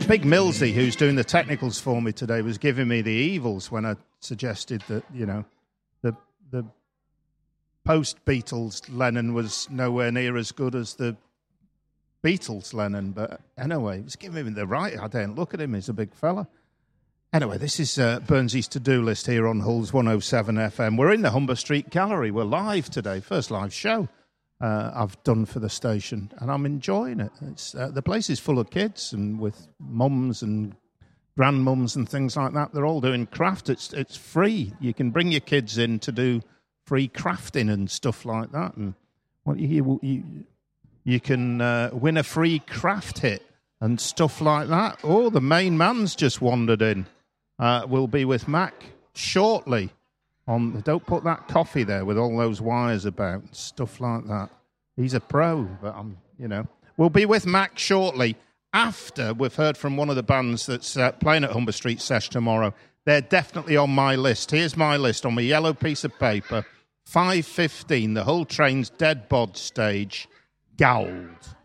Big Millsy, who's doing the technicals for me today, was giving me the evils when I suggested that, the post-Beatles Lennon was nowhere near as good as the Beatles Lennon. But anyway, he was giving me the right. I don't look at him. He's a big fella. Anyway, this is Burnsy's to-do list here on Hull's 107 FM. We're in the Humber Street Gallery. We're live today, first live show I've done for the station, and I'm enjoying it. It's the place is full of kids and with mums and grandmums and things like that. They're all doing craft. It's free. You can bring your kids in to do free crafting and stuff like that. And you can win a free craft hit and stuff like that. Oh, the main man's just wandered in. We'll be with Mac shortly. Don't put that coffee there with all those wires about, stuff like that. He's a pro, but We'll be with Mac shortly after we've heard from one of the bands that's playing at Humber Street Sesh tomorrow. They're definitely on my list. Here's my list on my yellow piece of paper. 5:15, the Hull Trains Dead Bod stage, Gould.